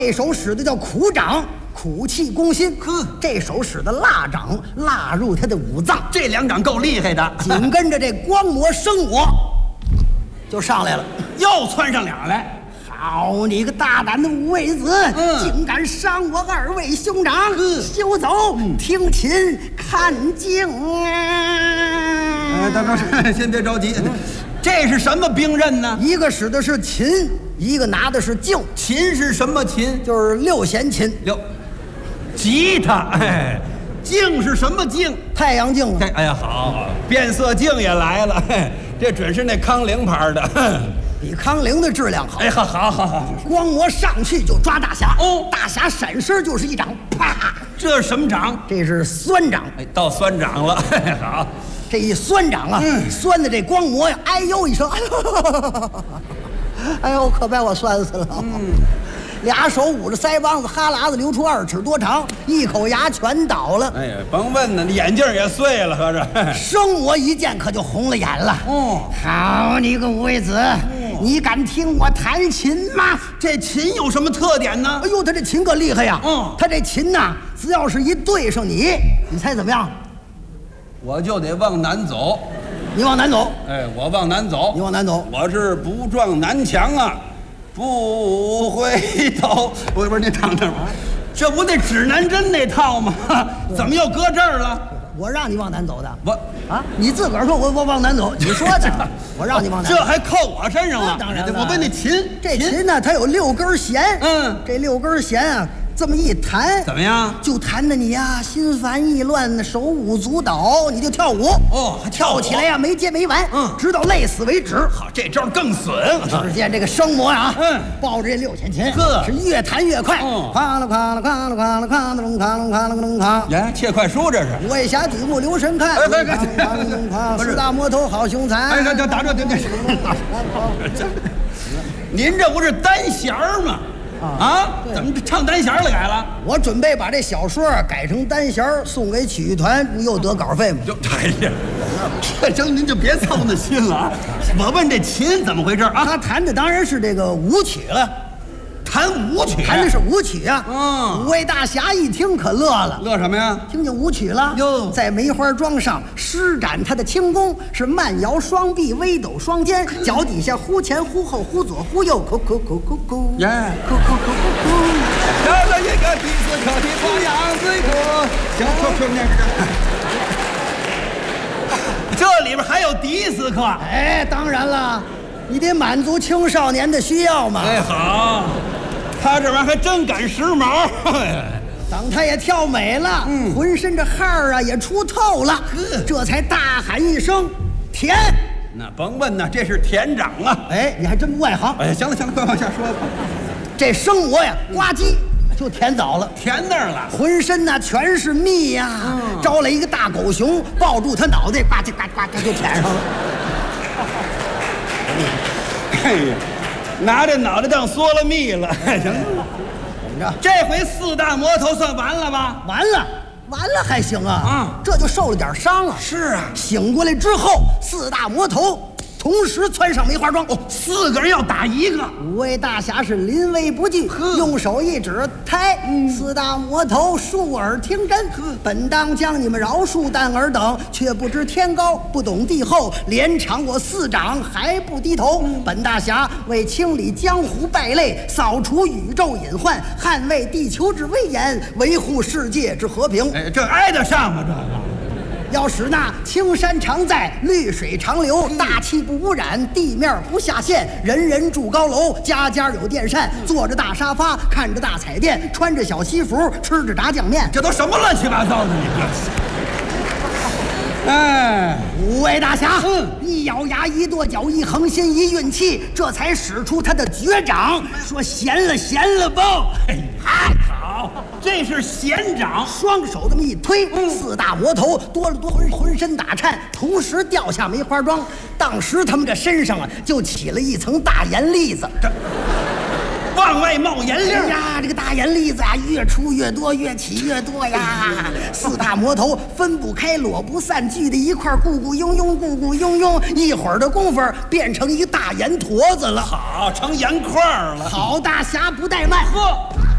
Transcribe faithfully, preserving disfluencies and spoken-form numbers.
这手使的叫苦掌，苦气攻心。呵，这手使的腊掌，腊入他的五脏。 这两掌够厉害的。 紧跟着这光魔生我就上来了， 又窜上俩来。 好，你个大胆的五位子，嗯、竟敢伤我二位兄长！嗯、休走！嗯、听琴看镜啊！ 哎，大哥，先别着急。嗯、这是什么兵刃呢？ 一个使的是琴，一个拿的是镜。 琴是什么琴？ 就是六弦琴。 六，吉他。哎，镜是什么镜？ 太阳镜。 哎，哎呀，好，变色镜也来了。嘿，这准是那康陵牌的。 比康陵的质量好。 哎，好，好，好，好。 光魔上去就抓大侠。哦，大侠闪身就是一掌，啪！ 这是什么掌？ 这是酸掌。 哎，到酸掌了。嘿，好， 这一酸掌啊，嗯、酸的这光魔呀，哎呦一声，哎呦，哎呦，可把我酸死了。嗯，俩手捂着腮帮子，哈喇子流出二尺多长，一口牙全倒了。 哎呀，甭问呢，眼镜也碎了，合着。 生我一见可就红了眼了。哦，好你个五位子！你敢听我弹琴吗？ 这琴有什么特点呢？ 哎呦，他这琴可厉害呀！嗯，他这琴呐，只要是一对上你，你猜怎么样？ 我就得往南走。 你往南走？ 哎，我往南走。 你往南走？ 我是不撞南墙啊，不回头。不是不是，你唱这玩意儿，这不那指南针那套吗？怎么又搁这儿了？ 我让你往南走的。 我啊，你自个儿说我我往南走，你说的。我让你往南走， 这还扣我身上了。 当然了， 我问那琴， 这琴呢，它有六根弦。嗯，这六根弦啊，这么一弹， 怎么样？ 就弹的你呀，心烦意乱，手舞足蹈，你就跳舞。哦，还跳起来呀，没接没完，嗯，直到累死为止。 好，这招更损。 只见这个生魔啊，嗯，抱着这六弦琴，呵，是越弹越快。嗯，哐啷哐啷哐啷哐啷哐啷哐啷哐啷哐啷。 呀，切快书这是。 五位侠举目留神看， 哎哎哎，四大魔头好凶残。 哎，这打这这这。您这不是单弦吗？啊，怎么唱单弦了改了？ 我准备把这小说改成单弦送给曲艺团，不又得稿费吗？ 就哎呀，这成您就别操那心了啊！我问这琴怎么回事啊？ 他弹的当然是这个舞曲了。 弹舞曲， 弹的是舞曲啊！嗯，五位大侠一听可乐了， 乐什么呀？ 听见舞曲了哟，在梅花桩上施展他的轻功，是慢摇双臂，微抖双肩，脚底下忽前忽后，忽左忽右，扣扣扣扣扣， 耶， 扣扣扣扣扣。 来了一个笛子敲的花样最多，行，说说那个，这里边还有迪斯科？ 哎，当然了，你得满足青少年的需要嘛。 哎，好。他这玩意儿还真赶时髦， 等他也跳美了，嗯，浑身这汗儿啊也出透了，这才大喊一声“田”。 那甭问呐，这是田掌啊！ 哎，你还真不外行。 哎，行了行了，快往下说吧。 这生魔呀，呱唧就填倒了， 填那儿了， 浑身呐全是蜜呀，嗯，招来一个大狗熊，抱住他脑袋，呱唧呱呱呱就填上了。 哎呀！拿着脑袋当嗦了蜜了，行，怎么着？这回四大魔头算完了吧？ 完了，完了还行啊！啊，嗯，这就受了点伤啊。 是啊， 醒过来之后，四大魔头同时窜上梅花桩。 哦，四个人要打一个。 五位大侠是临危不惧，用手一指，抬，嗯，四大魔头竖耳听真。本当将你们饶恕，但尔等却不知天高，不懂地厚，连场我四掌还不低头。嗯，本大侠为清理江湖败类，扫除宇宙隐患，捍卫地球之威严，维护世界之和平。 哎，这挨得上吗？这个。 要使那青山常在，绿水长流，大气不污染，地面不下陷，人人住高楼，家家有电扇，坐着大沙发，看着大彩电，穿着小西服，吃着炸酱面。 这都什么乱七八糟的？你这，哎， 五位大侠，嗯，一咬牙，一跺脚，一横心，一运气，这才使出他的绝掌，说闲了闲了吧。 嗨，好，这是闲掌， 双手这么一推，嗯，四大魔头多了多浑浑身打颤，同时掉下梅花桩。当时他们这身上啊，就起了一层大盐粒子， 这往外冒盐粒呀！这个大盐粒子啊，越出越多，越起越多呀！四大魔头分不开，裸不散，聚在一块，咕咕拥拥，咕咕拥拥，一会儿的功夫变成一大盐坨子了。 好，成盐块了。 好大侠不怠慢， 呵。